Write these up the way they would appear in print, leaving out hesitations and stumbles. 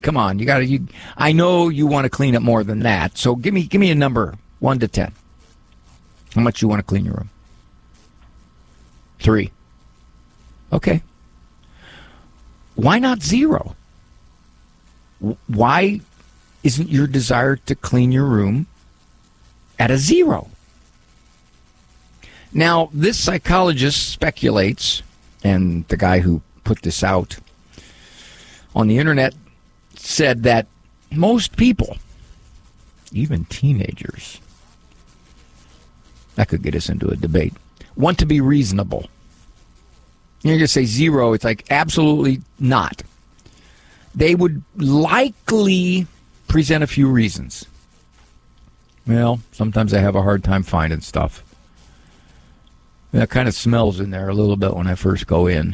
Come on, I know you want to clean up more than that. So give me a number, 1 to 10. How much you want to clean your room? 3. Okay. Why not 0? Why isn't your desire to clean your room at a 0? Now, this psychologist speculates, and the guy who put this out on the internet said that most people, even teenagers, that could get us into a debate, want to be reasonable. You're going to say 0, it's like absolutely not. They would likely present a few reasons. Well, sometimes I have a hard time finding stuff. That kind of smells in there a little bit when I first go in.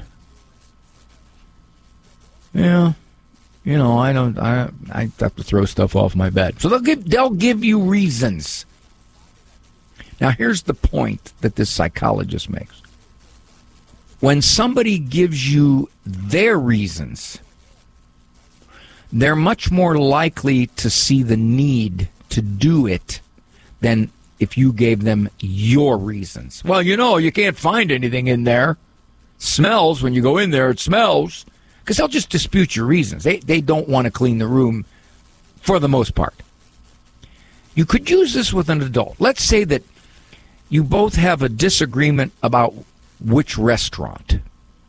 Yeah, I have to throw stuff off my bed. So they'll give you reasons. Now, here's the point that this psychologist makes. When somebody gives you their reasons, they're much more likely to see the need to do it than if you gave them your reasons. Well, you can't find anything in there. Smells, when you go in there, it smells. Because they'll just dispute your reasons. They don't want to clean the room for the most part. You could use this with an adult. Let's say that you both have a disagreement about which restaurant.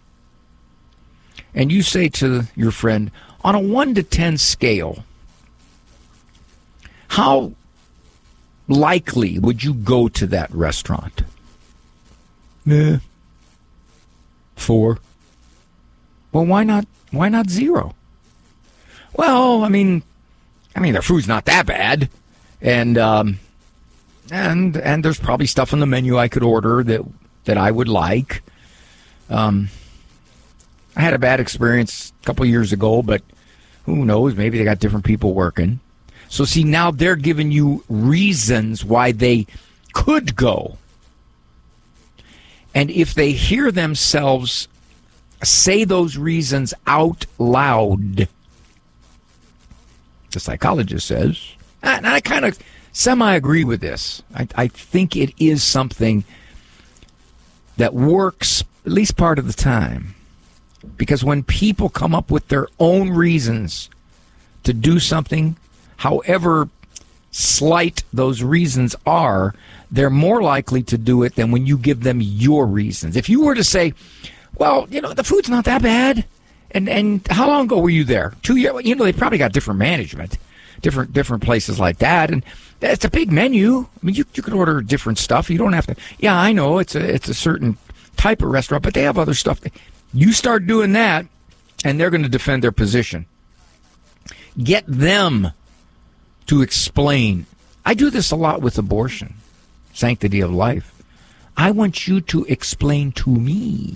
And you say to your friend, on a 1 to 10 scale, how likely would you go to that restaurant? 4. Well, why not 0? Well, I mean, their food's not that bad, and there's probably stuff on the menu I could order that I would like. I had a bad experience a couple years ago, but who knows? Maybe they got different people working. So see, now they're giving you reasons why they could go. And if they hear themselves say those reasons out loud, the psychologist says, and I kind of semi-agree with this. I think it is something that works at least part of the time. Because when people come up with their own reasons to do something, however slight those reasons are, they're more likely to do it than when you give them your reasons. If you were to say, well, the food's not that bad, and how long ago were you there? 2 years? They probably got different management, different places like that, and it's a big menu. I mean, you could order different stuff. You don't have to. Yeah, I know it's a certain type of restaurant, but they have other stuff. You start doing that, and they're going to defend their position. Get them to explain. I do this a lot with abortion, sanctity of life. I want you to explain to me.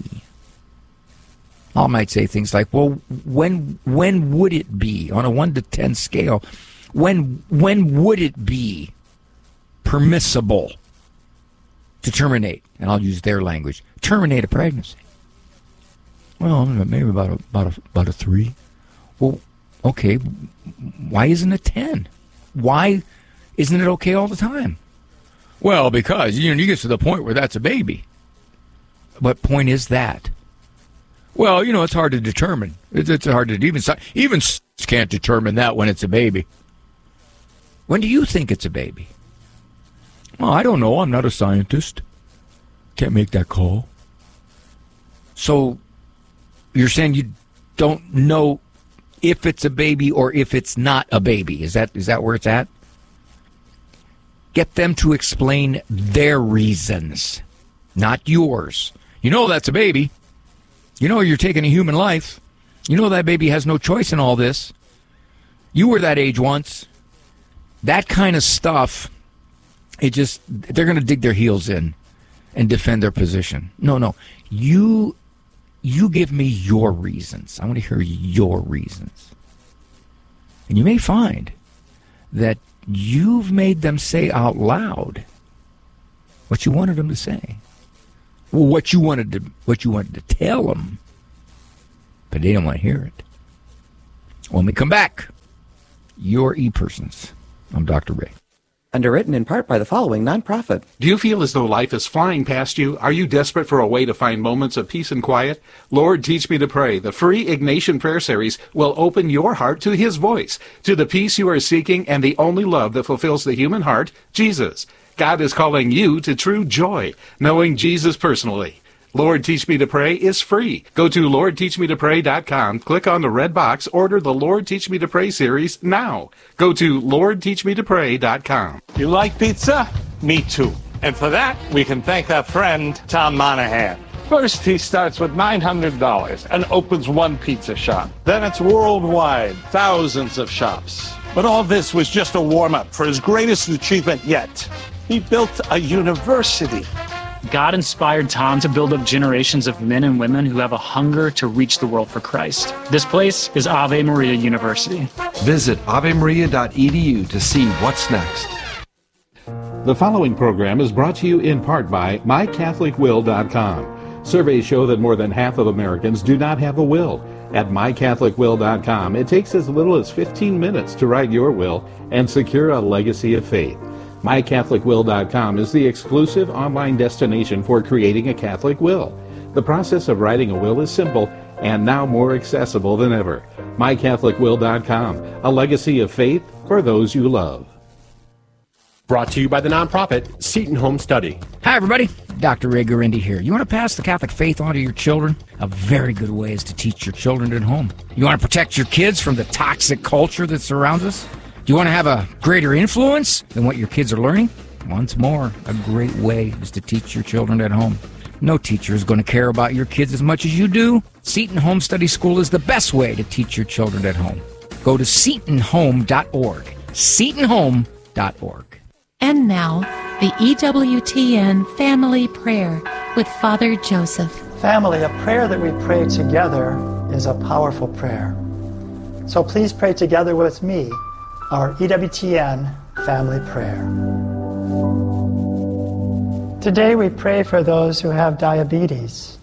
I might say things like, well, when would it be on a 1 to 10 scale? When would it be permissible to terminate? And I'll use their language. Terminate a pregnancy. Well, maybe about a 3. Well, okay. Why isn't it 10? Why isn't it okay all the time? Well, because you get to the point where that's a baby. What point is that? Well, it's hard to determine. It's hard to even can't determine that when it's a baby. When do you think it's a baby? Well, I don't know. I'm not a scientist. Can't make that call. So you're saying you don't know if it's a baby or if it's not a baby. Is that where it's at? Get them to explain their reasons, not yours. That's a baby. You're taking a human life. That baby has no choice in all this. You were that age once. That kind of stuff, they're going to dig their heels in and defend their position. No. You give me your reasons. I want to hear your reasons. And you may find that you've made them say out loud what you wanted them to say. Well, what you wanted to tell them, but they don't want to hear it. When we come back, your e-persons. I'm Dr. Ray. Underwritten in part by the following nonprofit. Do you feel as though life is flying past you? Are you desperate for a way to find moments of peace and quiet? Lord, Teach Me to Pray, the free Ignatian prayer series, will open your heart to His voice, to the peace you are seeking and the only love that fulfills the human heart, Jesus. God is calling you to true joy, knowing Jesus personally. Lord, Teach Me to Pray is free. Go to LordTeachMeToPray.com, click on the red box, order the Lord Teach Me to Pray series now. Go to LordTeachMeToPray.com. You like pizza? Me too. And for that, we can thank our friend, Tom Monahan. First, he starts with $900 and opens one pizza shop. Then it's worldwide, thousands of shops. But all this was just a warm-up for his greatest achievement yet. He built a university. God inspired Tom to build up generations of men and women who have a hunger to reach the world for Christ. This place is Ave Maria University. Visit avemaria.edu to see what's next. The following program is brought to you in part by MyCatholicWill.com. Surveys show that more than half of Americans do not have a will. At MyCatholicWill.com, it takes as little as 15 minutes to write your will and secure a legacy of faith. MyCatholicWill.com is the exclusive online destination for creating a Catholic will. The process of writing a will is simple and now more accessible than ever. MyCatholicWill.com, a legacy of faith for those you love. Brought to you by the nonprofit Seton Home Study. Hi, everybody. Dr. Ray Guarendi here. You want to pass the Catholic faith on to your children? A very good way is to teach your children at home. You want to protect your kids from the toxic culture that surrounds us? Do you want to have a greater influence than what your kids are learning? Once more, a great way is to teach your children at home. No teacher is going to care about your kids as much as you do. Seton Home Study School is the best way to teach your children at home. Go to setonhome.org. setonhome.org. And now, the EWTN Family Prayer with Father Joseph. Family, a prayer that we pray together is a powerful prayer. So please pray together with me our EWTN Family Prayer. Today we pray for those who have diabetes.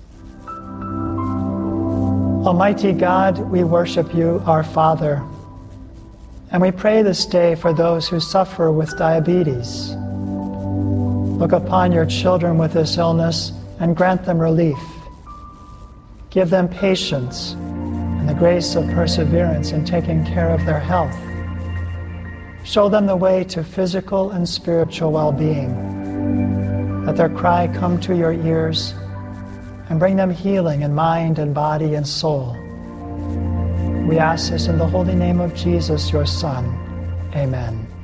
Almighty God, we worship you, our Father, and we pray this day for those who suffer with diabetes. Look upon your children with this illness and grant them relief. Give them patience and the grace of perseverance in taking care of their health. Show them the way to physical and spiritual well-being. Let their cry come to your ears and bring them healing in mind and body and soul. We ask this in the holy name of Jesus, your Son. Amen.